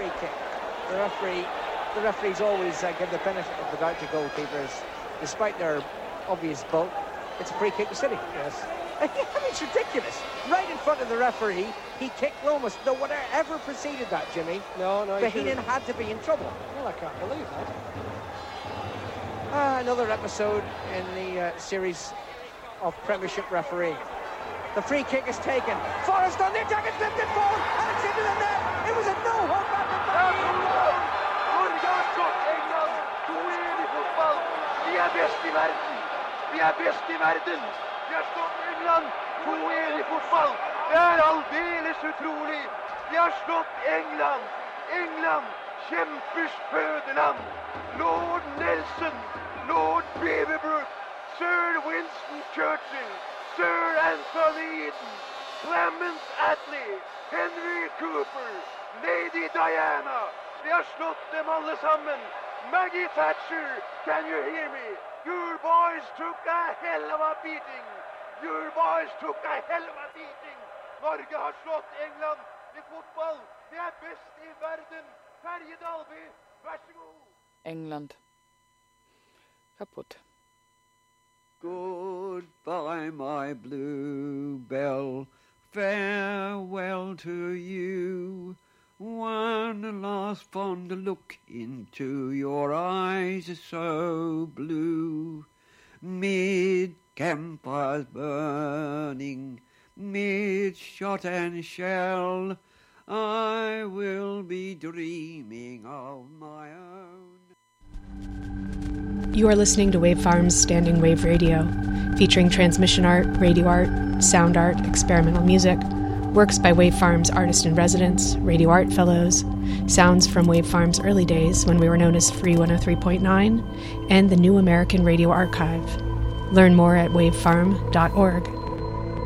free kick. The referees always give the benefit of the doubt to goalkeepers, despite their obvious bulk. It's a free kick to City. Yes. I mean, it's ridiculous. Right in front of the referee, he kicked Lomas. No one ever preceded that, Jimmy. No. Bahinin had to be in trouble. Well, I can't believe that. Another episode in the series of Premiership refereeing. The free kick is taken. Forrest on the attack, it's lifted forward, and it's into the net. It was a no-hook back to Bahinin. Norge har slått England 2-1 i fotball. Vi er best i verden. Vi er best i verden. Vi har slått England 2-1 i fotball. Det er aldeles utrolig. Vi har slått England. England, kjempers fødeland. Lord Nelson, Lord Beaverbrook, Sir Winston Churchill, Sir Anthony Eden, Clement Attlee, Henry Cooper, Lady Diana. Vi har slått dem alle sammen. Maggie Thatcher, can you hear me? Your boys took a hell of a beating. Your boys took a hell of a beating. Norge har slått England i fotball. Vi er best i verden. Terje Dalby, vær så god. England. Kaputt. Goodbye, my bluebell. Farewell to you. One last fond look into your eyes so blue. Mid campfires burning, mid shot and shell, I will be dreaming of my own. You are listening to Wave Farm's Standing Wave Radio, featuring transmission art, radio art, sound art, experimental music, works by Wave Farm's artist-in-residence, radio art fellows, sounds from Wave Farm's early days when we were known as Free 103.9, and the New American Radio Archive. Learn more at wavefarm.org.